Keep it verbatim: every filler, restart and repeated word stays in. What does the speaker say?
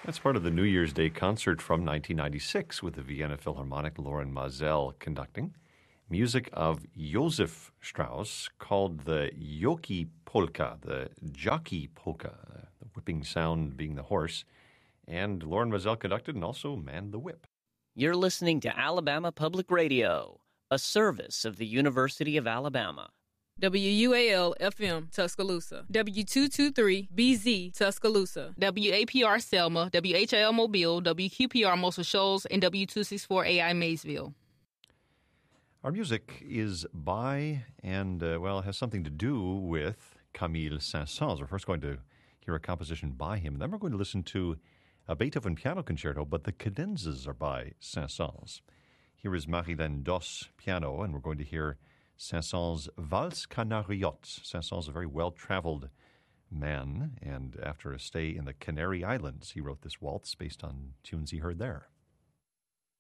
That's part of the New Year's Day concert from nineteen ninety-six with the Vienna Philharmonic, Loren Maazel conducting. Music of Josef Strauss called the Jockey Polka, the jockey polka, the whipping sound being the horse. And Loren Maazel conducted and also manned the whip. You're listening to Alabama Public Radio, a service of the University of Alabama. W U A L F M Tuscaloosa, W two twenty-three B Z Tuscaloosa, W A P R Selma, W H L Mobile, W Q P R Muscle Shoals, and W two sixty-four A I Maysville. Our music is by and, uh, well, has something to do with Camille Saint-Saëns. We're first going to hear a composition by him, and then we're going to listen to a Beethoven piano concerto, but the cadenzas are by Saint-Saëns. Here is Marilène Dos piano, and we're going to hear Saint-Saëns' Valse Canariote. Saint-Saëns is a very well-traveled man, and after a stay in the Canary Islands, he wrote this waltz based on tunes he heard there.